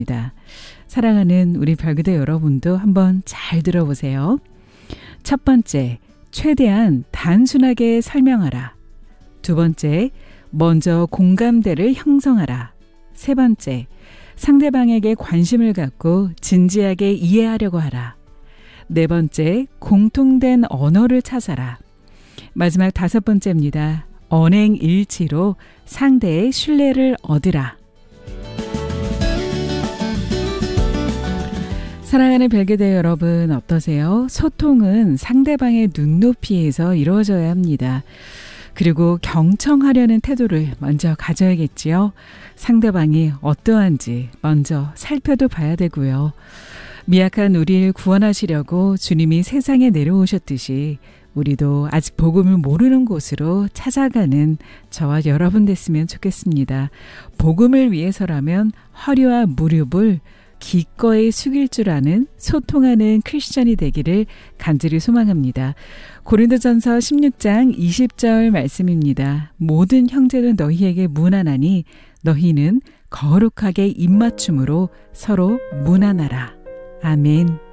사랑하는 우리 별그대 여러분도 한번 잘 들어보세요. 첫 번째, 최대한 단순하게 설명하라. 두 번째, 먼저 공감대를 형성하라. 세 번째, 상대방에게 관심을 갖고 진지하게 이해하려고 하라. 네 번째, 공통된 언어를 찾아라. 마지막 다섯 번째입니다. 언행일치로 상대의 신뢰를 얻으라. 사랑하는 별그대 여러분, 어떠세요? 소통은 상대방의 눈높이에서 이루어져야 합니다. 그리고 경청하려는 태도를 먼저 가져야겠지요. 상대방이 어떠한지 먼저 살펴도 봐야 되고요. 미약한 우리를 구원하시려고 주님이 세상에 내려오셨듯이 우리도 아직 복음을 모르는 곳으로 찾아가는 저와 여러분 됐으면 좋겠습니다. 복음을 위해서라면 허리와 무릎을 기꺼이 숙일 줄 아는 소통하는 크리스천이 되기를 간절히 소망합니다. 고린도전서 16장 20절 말씀입니다. 모든 형제는 너희에게 문안하니 너희는 거룩하게 입맞춤으로 서로 문안하라. 아멘.